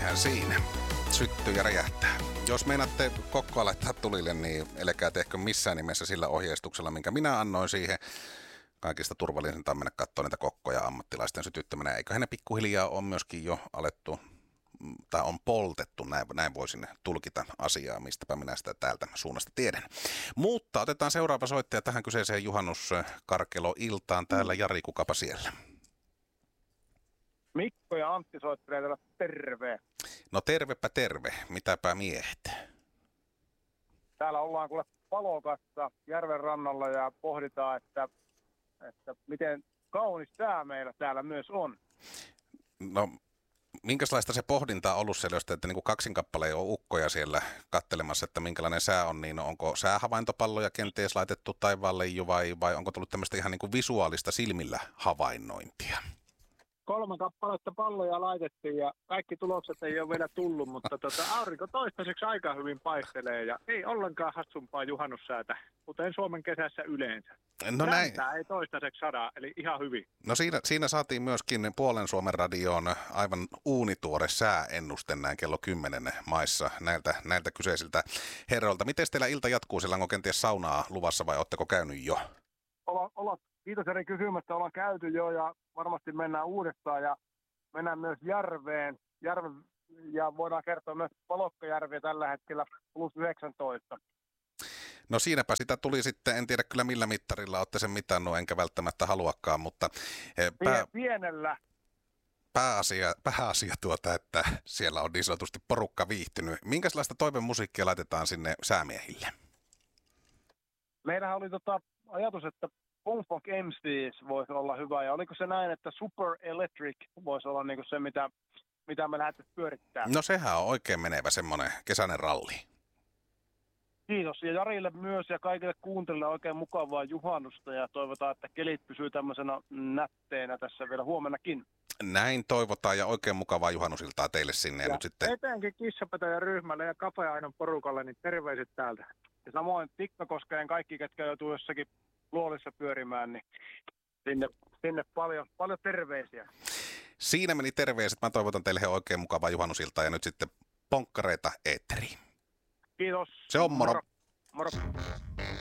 Eihän siinä. Syttyy ja räjähtää. Jos meinaatte kokkoa laittaa tulille, niin älkää tehkö missään nimessä sillä ohjeistuksella, minkä minä annoin siihen. Kaikista turvallisinta on mennä katsoa niitä kokkoja ammattilaisten sytyttämänä. Eiköhän ne pikkuhiljaa on myöskin jo alettu, tai on poltettu, näin voisin tulkita asiaa, mistäpä minä sitä täältä suunnasta tiedän. Mutta otetaan seuraava soittaja tähän kyseiseen juhannuskarkelo-iltaan. Täällä Jari, kukapa siellä? Mikko ja Antti soittelee täällä, terve. No tervepä terve, mitäpä miehet? Täällä ollaan kuule palokassa järven rannalla ja pohditaan, että miten kaunis sää meillä täällä myös on. No, minkälaista se pohdinta on ollut siellä, jos teette niin kaksinkappale on ukkoja siellä kattelemassa, että minkälainen sää on, niin onko säähavaintopalloja kenties laitettu taivaalle jo vai onko tullut tämmöistä ihan niin kuin visuaalista silmillä havainnointia? 3 kappaletta palloja laitettiin ja kaikki tulokset ei ole vielä tullut, mutta aurinko toistaiseksi aika hyvin paistelee ja ei ollenkaan hassumpaa juhannussäätä, kuten Suomen kesässä yleensä. No näin. Ei toistaiseksi sada, eli ihan hyvin. No siinä saatiin myöskin Puolen Suomen radioon aivan uunituore sääennuste näin kello 10 maissa näiltä kyseisiltä herroilta. Miten teillä ilta jatkuu, siellä onko kenties saunaa luvassa vai ootteko käynyt jo? Kiitos eri kysymästä, ollaan käyty jo ja varmasti mennään uudestaan ja mennään myös järveen ja voidaan kertoa myös Palokkajärviä tällä hetkellä +19. No siinäpä sitä tuli sitten, en tiedä kyllä millä mittarilla olette sen mitannut, enkä välttämättä haluakaan, mutta pienellä. Pääasia että siellä on niin sanotusti porukka viihtynyt. Minkälaista toivemusiikkia laitetaan sinne säämiehille? Meillähän oli ajatus, että Punk MCs voisi olla hyvä, ja oliko se näin, että Super Electric voisi olla niinku se, mitä me lähdettäisiin pyörittämään? No sehän on oikein menevä semmoinen kesäinen ralli. Kiitos, ja Jarille myös ja kaikille kuuntelijoille oikein mukavaa juhannusta, ja toivotaan, että kelit pysyy tämmöisenä nätteenä tässä vielä huomennakin. Näin toivotaan, ja oikein mukavaa juhannusiltaa teille sinne. Ja nyt sitten etenkin Kissapetäjän ryhmälle ja Kapeainon porukalle, niin terveiset täältä. Ja samoin Tikkakoskeen kaikki, ketkä joutuu jossakin luolissa pyörimään, niin sinne paljon terveisiä. Siinä meni terveiset. Mä toivotan teille oikein mukavaa juhannusiltaa ja nyt sitten ponkkareita eetteriin. Kiitos. Se on moro. Moro.